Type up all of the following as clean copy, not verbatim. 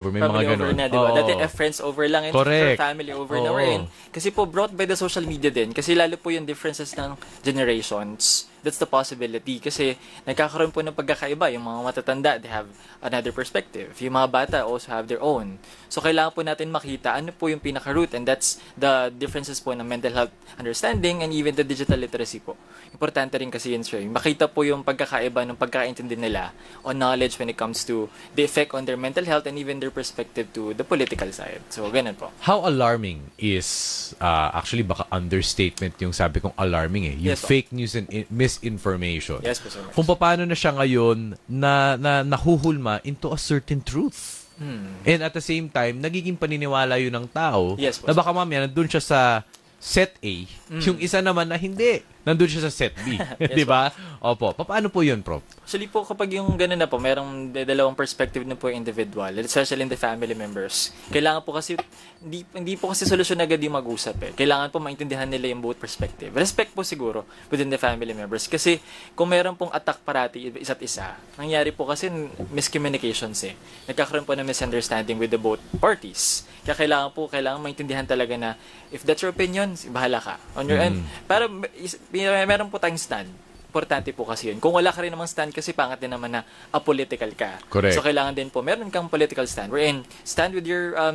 over. May Family mga over ganun. na, diba? Dati friends over lang and Correct. family over na we're in. Kasi po brought by the social media din. Kasi lalo po yung differences ng generations. That's the possibility. Kasi nagkakaroon po ng pagkakaiba. Yung mga matatanda, they have another perspective. Yung mga bata also have their own. So, kailangan po natin makita ano po yung pinaka-root, and that's the differences po ng mental health understanding and even the digital literacy po. Importante rin kasi yun, sir. Makita po yung pagkakaiba ng pagkakaintindi nila on knowledge when it comes to the effect on their mental health and even their perspective to the political side. So, ganun po. How alarming is, actually baka understatement yung sabi kong alarming yung Yes, fake news and misinformation. Yes po, sir. Kung paano na siya ngayon na nahuhulma into a certain truth. And at the same time, nagiging paniniwala yun ng tao Yes, po, na baka mamaya nandun siya sa set A, yung isa naman na hindi. Nandun siya sa set B. Yes, Di ba? Opo. Paano po yun, Prof? Actually po, kapag yung gano'n na po, merong dalawang perspective na po yung individual, especially in the family members. Kailangan po kasi, hindi po kasi solusyon agad yung mag-usap Kailangan po maintindihan nila yung both perspective. Respect po siguro within the family members. Kasi kung meron pong attack parati isa't isa, nangyari po kasi miscommunications Nagkakaroon po ng misunderstanding with the both parties. Kaya kailangan maintindihan talaga na, if that's your opinion, bahala ka. On your end. Pero meron po tayong stand. Importante po kasi yun. Kung wala ka rin namang stand kasi pangat din naman na apolitical ka. Correct. So kailangan din po meron kang political stand. Wherein stand with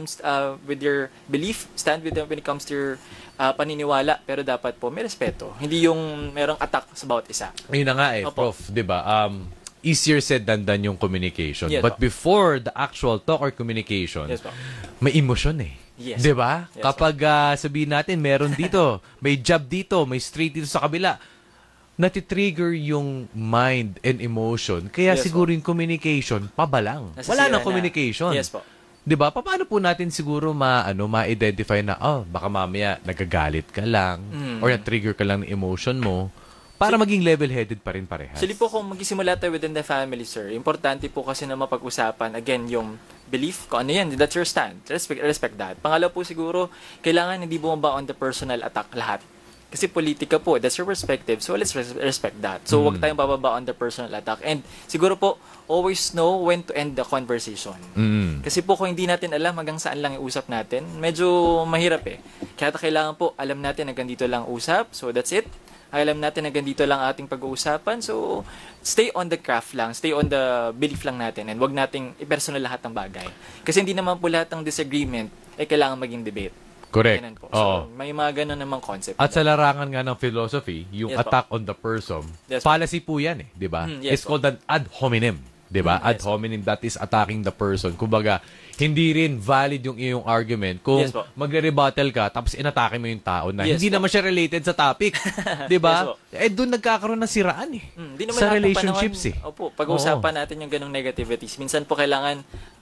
your belief, stand with when it comes to your paniniwala, pero dapat po may respeto. Hindi yung merong attack sa bawat isa. Ayun na nga Opo. Prof, 'di ba? Easier said than done yung communication. Yes, But po. before the actual talk or communication, Yes, po. may emosyon Yes. 'Di ba? Yes, Kapag sabihin natin meron dito, may jab dito, may straight dito sa kabila, natitrigger yung mind and emotion. Kaya Yes, siguro yung communication pabalang. Nasisira Wala nang na. communication. Yes po. 'Di ba? Paano po natin siguro ma-identify na baka mamaya nagagalit ka lang or na-trigger ka lang ng emotion mo para maging level-headed pa rin parehas. Actually po, kung magsisimula tayo within the family, sir, importante po kasi na mapag-usapan, again, yung belief, kung ano yan, that's your stand. Respect that. Pangalawa po siguro, kailangan hindi bumaba on the personal attack lahat. Kasi politika po, that's your perspective, so let's respect that. So, wag tayong bababa on the personal attack. And siguro po, always know when to end the conversation. Kasi po, kung hindi natin alam hanggang saan lang iusap natin, medyo mahirap Kaya kailangan po, alam natin hanggang dito lang usap, so that's it. Alam natin na ganito lang ating pag-uusapan. So, stay on the craft lang. Stay on the belief lang natin. And wag nating i-personal lahat ng bagay. Kasi hindi naman po lahat ng disagreement kailangan maging debate. Correct. Ganun po. Oo. So, may mga ganun namang concept. At sa larangan nga ng philosophy, yung Yes, po. attack on the person, Yes, po. policy po yan di ba? Yes, It's po. called an ad hominem. Di ba? Ad Yes, hominem, that is attacking the person. Kumbaga, hindi rin valid yung iyong argument kung Yes, po. magre-rebuttal ka tapos inatake mo yung tao na Yes, hindi po. naman siya related sa topic. Di ba? Yes, po. Doon nagkakaroon ng siraan Hindi naman sa lahat ng relationships panahon, Opo, pag-uusapan natin yung ganong negativities. Minsan po kailangan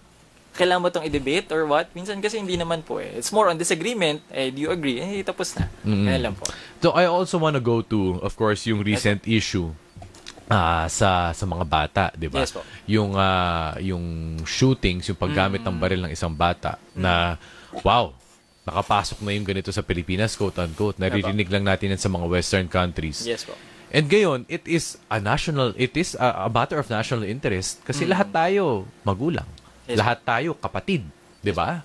mo itong i-debate or what? Minsan kasi hindi naman po It's more on disagreement. Do you agree? Tapos na. Ganun lang po. So I also want to go to, of course, yung recent issue sa mga bata, 'di ba? Yes po. Yung shootings, yung paggamit ng baril ng isang bata na wow, nakapasok na yung ganito sa Pilipinas, quote unquote. Naririnig lang natin yan sa mga western countries. Yes po. And gayon, it is a matter of national interest kasi lahat tayo magulang. Yes. Lahat tayo kapatid, 'di ba?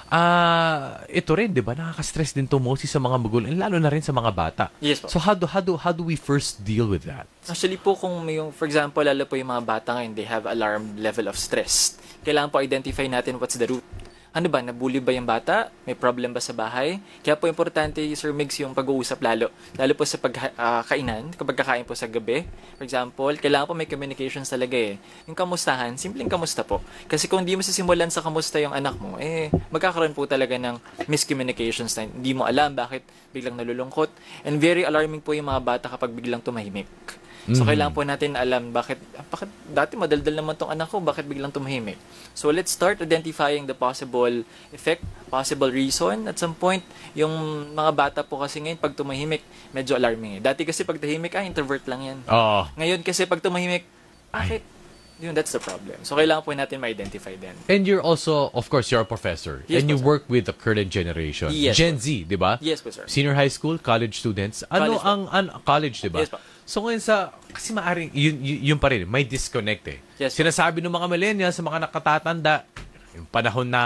Ito rin, 'di ba? Nakaka-stress din to mostly sa mga magulang, lalo na rin sa mga bata. Yes po. So how do we first deal with that? Actually po, kung for example, lalo po yung mga bata ngayon, they have alarm level of stress. Kailangan po identify natin what's the root. Ano ba, nabully ba yung bata? May problem ba sa bahay? Kaya po importante, Sir Migs, yung pag-uusap lalo po sa pagkainan, kapag kakain po sa gabi. For example, kailangan po may communications talaga Yung kamustahan, simpleng kamusta po. Kasi kung hindi mo sisimulan sa kamusta yung anak mo, magkakaroon po talaga ng miscommunications na hindi mo alam bakit biglang nalulungkot. And very alarming po yung mga bata kapag biglang tumahimik. So, kailangan po natin alam bakit dati madaldal naman tong anak ko, bakit biglang tumahimik. So, let's start identifying the possible effect, possible reason. At some point, yung mga bata po kasi ngayon, pag tumahimik, medyo alarming Dati kasi pag tahimik, introvert lang yan. Oh. Ngayon kasi pag tumahimik, bakit? That's the problem. So, kailangan po natin ma-identify din. And you're also, of course, you're a professor. Yes, and you po, sir. work with the current generation. Yes, Gen po. Z, di ba? Yes po, sir. Senior high school, college students. Ano College po. ang college, di ba? Yes, po. So ngayon kasi maaring, yun pa rin, may disconnect Yes, po. Sinasabi ng mga millennials, sa mga nakatatanda, yung panahon na